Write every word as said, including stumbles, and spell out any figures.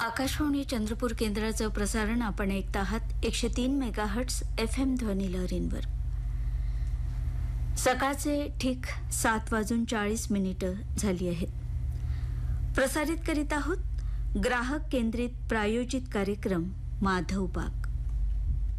आकाशवाणी चंद्रपूर केंद्राचं प्रसारण आपण ऐकत आहात एकशे तीन मेगाहर्ट्स एफ एम ध्वनी लहरींवर. सकाळचे ठीक सात वाजून चाळीस मिनिटं झाली आहेत. प्रसारित करीत आहोत ग्राहक केंद्रित प्रायोजित कार्यक्रम माधव बाग.